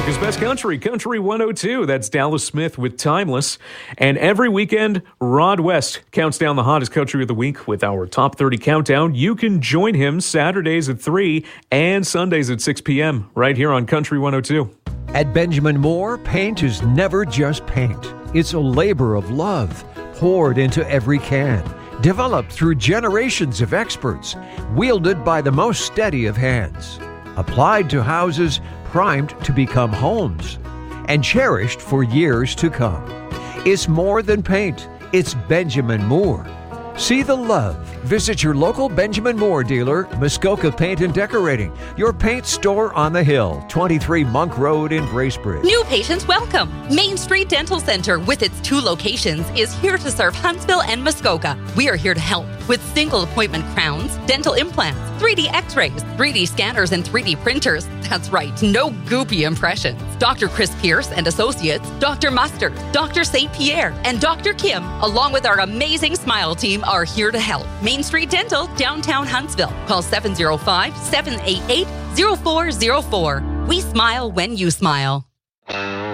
America's Best Country, Country 102. That's Dallas Smith with Timeless. And every weekend, Rod West counts down the hottest country of the week with our Top 30 Countdown. You can join him Saturdays at 3 and Sundays at 6 p.m. right here on Country 102. At Benjamin Moore, paint is never just paint. It's a labor of love poured into every can, developed through generations of experts, wielded by the most steady of hands, applied to houses primed to become homes, and cherished for years to come. It's more than paint. It's Benjamin Moore. See the love. Visit your local Benjamin Moore dealer, Muskoka Paint and Decorating, your paint store on the hill, 23 Monk Road in Bracebridge. New patients welcome. Main Street Dental Center, with its 2 locations, is here to serve Huntsville and Muskoka. We are here to help with single appointment crowns, dental implants, 3D x-rays, 3D scanners, and 3D printers. That's right, no goopy impressions. Dr. Chris Pierce and Associates, Dr. Mustard, Dr. St. Pierre, and Dr. Kim, along with our amazing Smile team, are here to help. Main Street Dental, downtown Huntsville. Call 705-788-0404. We smile when you smile.